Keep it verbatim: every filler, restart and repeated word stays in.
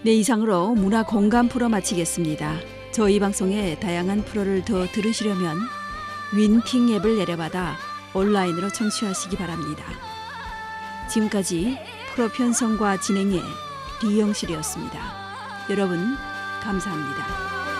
네, 이상으로 문화 공감 프로 마치겠습니다. 저희 방송의 다양한 프로를 더 들으시려면 윈팅 앱을 내려받아 온라인으로 청취하시기 바랍니다. 지금까지 프로 편성과 진행의 리영실이었습니다. 여러분 감사합니다.